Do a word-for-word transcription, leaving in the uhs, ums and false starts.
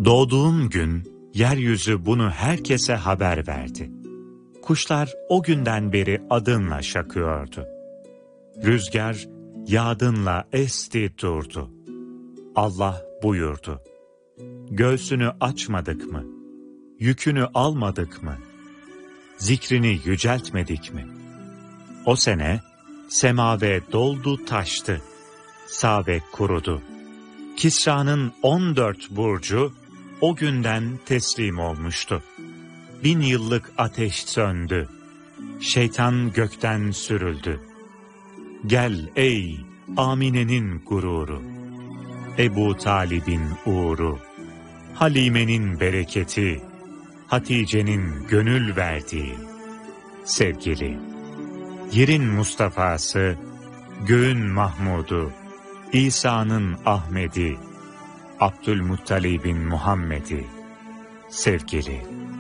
Doğduğum gün yeryüzü bunu herkese haber verdi. Kuşlar o günden beri adınla şakıyordu. Rüzgar yağdınla esti durdu. Allah buyurdu: göğsünü açmadık mı? Yükünü almadık mı? Zikrini yüceltmedik mi? O sene semave doldu taştı, sabe kurudu. Kisra'nın on dört burcu o günden teslim olmuştu. Bin yıllık ateş söndü, şeytan gökten sürüldü. Gel ey Amine'nin gururu, Ebu Talib'in uğuru, Halime'nin bereketi, Hatice'nin gönül verdiği. Sevgili, yerin Mustafa'sı, göğün Mahmud'u, İsa'nın Ahmet'i, Abdülmuttalib'in Muhammed'i. Sevgili.